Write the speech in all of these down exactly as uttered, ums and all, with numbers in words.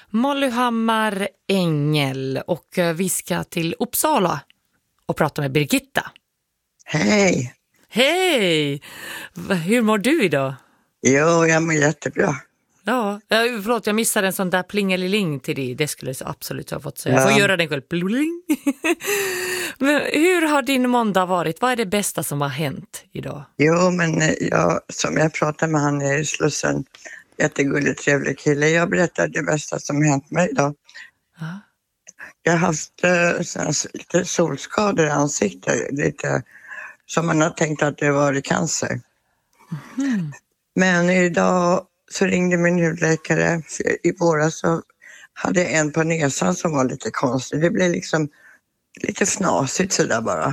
Mollyhammar Engel och vi ska till Uppsala och prata med Birgitta. Hej! Hej! Hur mår du idag? Jo, jag mår jättebra. Ja, förlåt, jag missade en sån där plingeliling till dig. Det skulle jag absolut ha fått säga. Jag Ja. får göra den själv. Pling. Men hur har din måndag varit? Vad är det bästa som har hänt idag? Jo, men jag, som jag pratade med han i Slussen, jättegullig, trevlig kille. Jag berättade det bästa som hänt mig idag. Ja. Jag har haft äh, såna, lite solskador i ansiktet, lite som man har tänkt att det var cancer. Mm. Men idag så ringde min hudläkare. I våras så hade jag en på näsan som var lite konstig. Det blev liksom lite fnasigt sådär bara.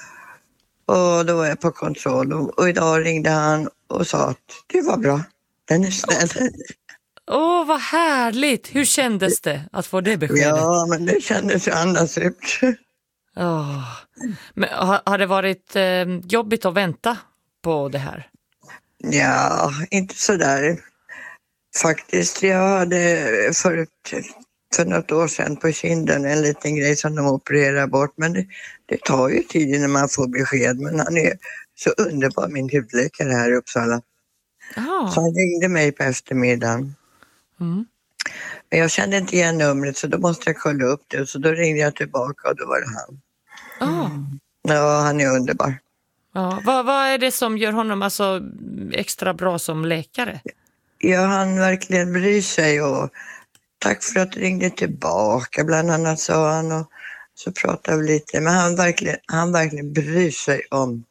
Och då var jag på kontroll och, och idag ringde han och sa att det var bra. Den är snäll. Åh, vad härligt! Hur kändes det att få det beskedet? Ja, men det kändes ju andas ut. Oh. Men har, har det varit eh, jobbigt att vänta på det här? Ja, inte sådär. Faktiskt, jag hade förut, för något år sedan på kinden en liten grej som de opererar bort. Men det, det tar ju tid innan man får besked. Men han är så underbar, min hudläkare här i Uppsala. Oh. Så han ringde mig på eftermiddagen. Mm. Men jag kände inte igen numret så då måste jag kolla upp det. Så då ringde jag tillbaka och då var det han. Oh. Ja, han är underbar. Ja, vad, vad är det som gör honom alltså extra bra som läkare? Ja, han verkligen bryr sig och tack för att du ringde tillbaka bland annat, sa han, och så pratade vi lite. Men han verkligen, han verkligen bryr sig om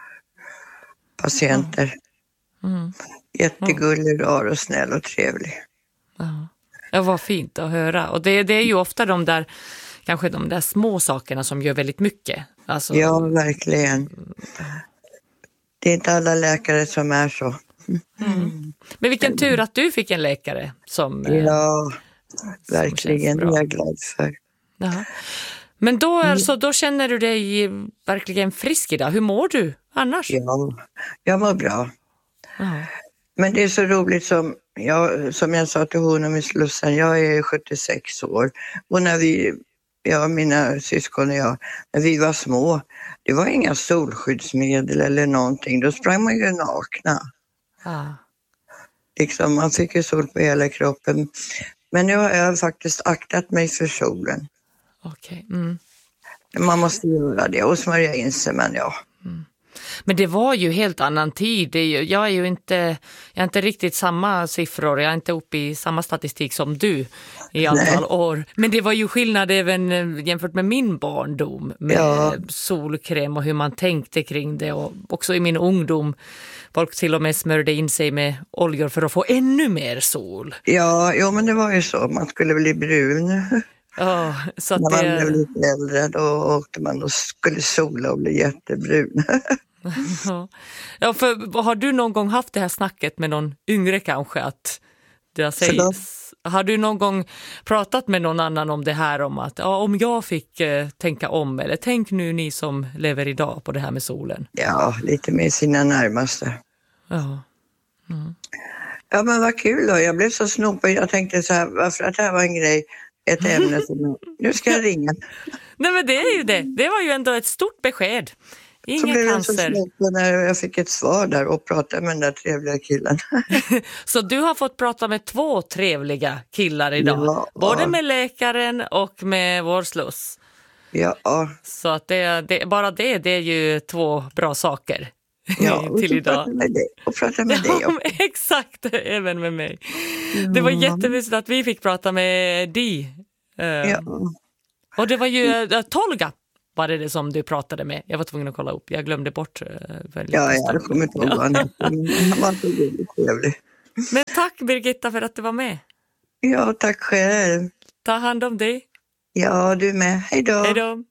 patienter. Mm. Mm. Jättegullig, rar och snäll och trevlig. Ja, ja, vad fint att höra. Och det, det är ju ofta de där, kanske de där små sakerna som gör väldigt mycket. Alltså... Ja, verkligen. Det är inte alla läkare som är så. Mm. Men vilken tur att du fick en läkare som... Ja, som verkligen. Det är jag glad för. Jaha. Men då, alltså, då känner du dig verkligen frisk idag. Hur mår du annars? Ja, jag mår bra. Ja. Men det är så roligt som jag, som jag sa till honom i Slussen, jag är sjuttiosex år och när vi, jag mina syskon och jag, när vi var små, det var inga solskyddsmedel eller någonting, då sprang man ju nakna. Ja. Liksom, man fick ju sol på hela kroppen. Men nu har jag faktiskt aktat mig för solen. Okej. Mm. Man måste göra det och smörja in sig, men ja. Mm. Men det var ju helt annan tid. Det är ju, jag är ju inte, jag är inte riktigt samma siffror. Jag är inte uppe i samma statistik som du i antal Nej. år. Men det var ju skillnad även jämfört med min barndom. Med ja. solkräm och hur man tänkte kring det. Och också i min ungdom. Folk till och med smörjde in sig med oljor för att få ännu mer sol. Ja, jo, men det var ju så. Man skulle bli brun. Ja, så att när man det... blev lite äldre då åkte man och skulle sola och bli jättebrun. Ja, för har du någon gång haft det här snacket med någon yngre kanske? Att det sägs, har du någon gång pratat med någon annan om det här, om att ja, om jag fick eh, tänka om, eller tänk nu ni som lever idag på det här med solen? Ja, lite med sina närmaste. Ja. Mm. Ja, men vad kul då. Jag blev så snopig. Jag tänkte så här, varför att det här var en grej, ett ämne som nu ska jag ringa. Nej, men det är ju det. Det var ju ändå ett stort besked. Ingen så blev jag cancer. Så snopig när jag fick ett svar där och pratade med den där trevliga killen. Så du har fått prata med två trevliga killar idag. Ja, både med läkaren och med vår sluss. Ja. Så att det, det, bara det, det är ju två bra saker. Ja, till idag. Prata med dig. Och prata med ja, dig också. Exakt, även med mig. Ja. Det var jättemysigt att vi fick prata med dig. Uh, ja. Och det var ju uh, Tolga var det, det som du pratade med. Jag var tvungen att kolla upp. Jag glömde bort. Uh, ja, jag hade kommit ihåg honom. Han var så väldigt trevlig. Men tack Birgitta för att du var med. Ja, tack själv. Ta hand om dig. Ja, du med. Hej då. Hej då.